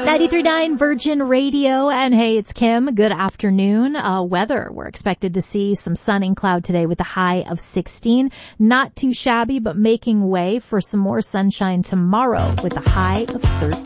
93.9 Virgin Radio, and hey, it's Kim. Good afternoon. Weather, we're expected to see some sun and cloud today with a high of 16. Not too shabby, but making way for some more sunshine tomorrow with a high of 13.